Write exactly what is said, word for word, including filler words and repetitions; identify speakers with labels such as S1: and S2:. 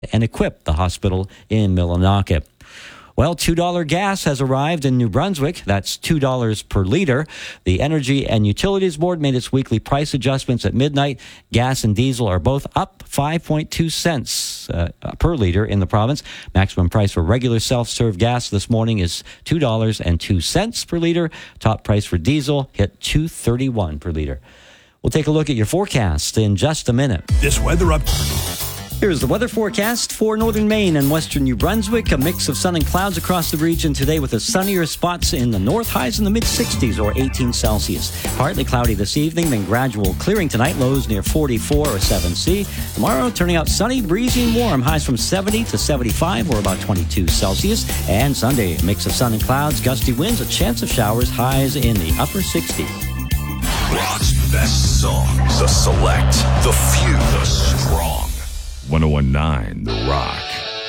S1: and equip the hospital in Millinocket. Well, two dollars gas has arrived in New Brunswick. That's two dollars per liter. The Energy and Utilities Board made its weekly price adjustments at midnight. Gas and diesel are both up five point two cents uh, per liter in the province. Maximum price for regular self-serve gas this morning is two dollars and two cents per liter. Top price for diesel hit two dollars and thirty-one cents per liter. We'll take a look at your forecast in just a minute.
S2: This weather up.
S1: Here's the weather forecast for northern Maine and western New Brunswick. A mix of sun and clouds across the region today with the sunnier spots in the north, highs in the mid-sixties or eighteen Celsius. Partly cloudy this evening, then gradual clearing tonight, lows near forty-four or seven C. Tomorrow, turning out sunny, breezy, and warm, highs from seventy to seventy-five or about twenty-two Celsius. And Sunday, a mix of sun and clouds, gusty winds, a chance of showers, highs in the upper sixties.
S2: Rock's best songs, the select, the few, the strong. ten nineteen The Rock.